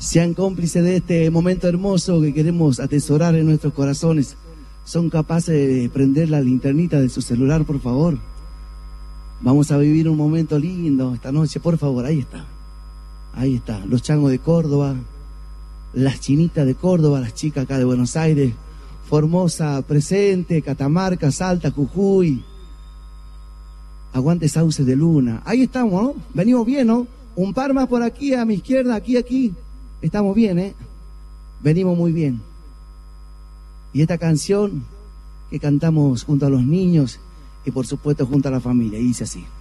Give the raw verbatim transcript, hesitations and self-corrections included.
sean cómplices de este momento hermoso que queremos atesorar en nuestros corazones. ¿Son capaces de prender la linternita de su celular, por favor? Vamos a vivir un momento lindo esta noche, por favor. Ahí está, ahí está, los changos de Córdoba, las chinitas de Córdoba, las chicas acá de Buenos Aires, Formosa presente, Catamarca, Salta, Jujuy, aguante Sauces de Luna. Ahí estamos, ¿no? Venimos bien, ¿no? Un par más por aquí, a mi izquierda, aquí, aquí. Estamos bien, ¿eh? Venimos muy bien. Y esta canción que cantamos junto a los niños y por supuesto junto a la familia, y dice así.